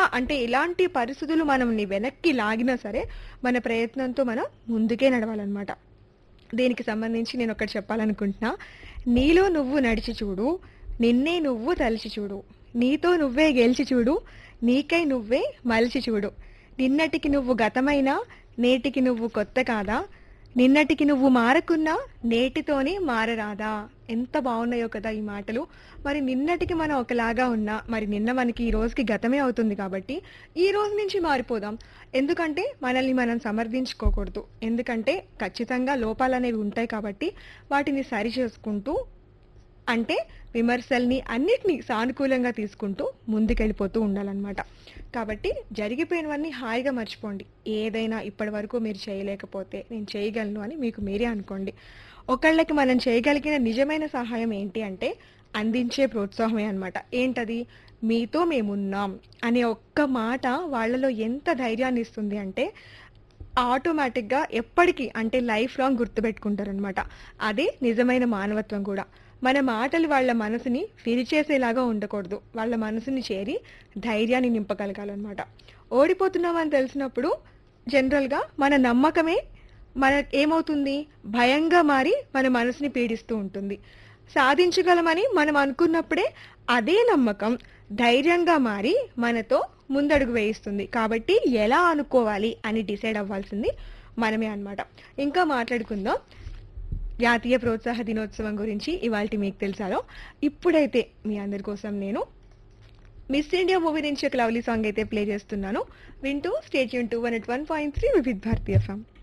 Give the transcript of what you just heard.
అంటే ఎలాంటి పరిస్థితులు మనల్ని వెనక్కి లాగినా సరే మన ప్రయత్నంతో మనం ముందుకే నడవాలన్నమాట. దీనికి సంబంధించి నేను ఒకటి చెప్పాలనుకుంటున్నా. నీలో నువ్వు నడిచి చూడు, నిన్నే నువ్వు తలిచి చూడు, నీతో నువ్వే గెలిచి చూడు, నీకై నువ్వే మలిచి చూడు, నిన్నటికి నువ్వు గతమైనా నేటికి నువ్వు కొత్త కాదా, నిన్నటికి నువ్వు మారకున్నా నేటితోనే మారరాదా. ఎంత బాగున్నాయో కదా ఈ మాటలు. మరి నిన్నటికి మనం ఒకలాగా ఉన్నా మరి నిన్న మనకి ఈ రోజుకి గతమే అవుతుంది కాబట్టి ఈ రోజు నుంచి మారిపోదాం. ఎందుకంటే మనల్ని మనం సమర్థించుకోకూడదు. ఎందుకంటే ఖచ్చితంగా లోపాలు అనేవి ఉంటాయి కాబట్టి వాటిని సరి చేసుకుంటూ, అంటే విమర్శల్ని అన్నిటినీ సానుకూలంగా తీసుకుంటూ ముందుకెళ్ళిపోతూ ఉండాలన్నమాట. కాబట్టి జరిగిపోయినవన్నీ హాయిగా మర్చిపోండి. ఏదైనా ఇప్పటి వరకు మీరు చేయలేకపోతే నేను చేయగలను అని మీకు మీరే అనుకోండి. ఒకళ్ళకి మనం చేయగలిగిన నిజమైన సహాయం ఏంటి అంటే అందించే ప్రోత్సాహమే అన్నమాట. ఏంటది? మీతో మేమున్నాం అనే ఒక్క మాట వాళ్ళలో ఎంత ధైర్యాన్ని ఇస్తుంది అంటే ఆటోమేటిక్గా ఎప్పటికీ అంటే లైఫ్ లాంగ్ గుర్తుపెట్టుకుంటారనమాట. అదే నిజమైన మానవత్వం కూడా. మన మాటలు వాళ్ళ మనసుని విరిచేసేలాగా ఉండకూడదు, వాళ్ళ మనసుని చేరి ధైర్యాన్ని నింపగలగాలన్నమాట. ఓడిపోతున్నామని తెలిసినప్పుడు జనరల్గా మన నమ్మకమే మన ఏమవుతుంది, భయంగా మారి మన మనసుని పీడిస్తూ ఉంటుంది. సాధించగలమని మనం అనుకున్నప్పుడే అదే నమ్మకం ధైర్యంగా మారి మనతో ముందడుగు వేయిస్తుంది. కాబట్టి ఎలా అనుకోవాలి అని డిసైడ్ అవ్వాల్సింది మనమే అన్నమాట. ఇంకా మాట్లాడుకుందాం జాతీయ ప్రోత్సాహ దినోత్సవం గురించి ఇవాల్టి మీకు తెలుసాలో. ఇప్పుడైతే మీ అందరి కోసం నేను మిస్ ఇండియా మూవీ నుంచి ఒక లవ్లీ సాంగ్ అయితే ప్లే చేస్తున్నాను. వింటూ stay tune to 101.3 Vividh Bharati FM.